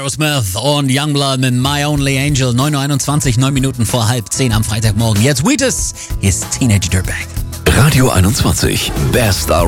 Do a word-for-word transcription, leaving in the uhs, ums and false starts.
Aerosmith und Youngblood mit My Only Angel. neun Uhr einundzwanzig, neun Minuten vor halb zehn am Freitagmorgen. Jetzt Wheatus, hier ist Teenage Dirtbag. Radio einundzwanzig, Best